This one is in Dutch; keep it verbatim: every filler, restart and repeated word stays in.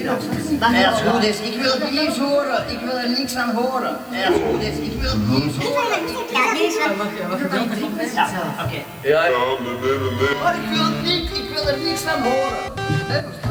Nee, als het goed is, ik wil het niet eens horen. Ik wil er niks aan horen. Nee, als het goed is, ik wil het niet eens horen. Ja, deze. Ja, oké. Ja, Maar ik wil het niet, ik wil er niks aan horen.